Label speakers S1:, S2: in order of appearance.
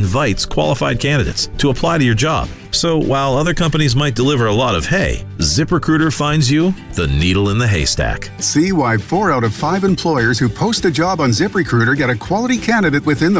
S1: invites qualified candidates to apply to your job. So while other companies might deliver a lot of hay, ZipRecruiter finds you the needle in the haystack.
S2: See why 4 out of 5 employers who post a job on ZipRecruiter get a quality candidate within the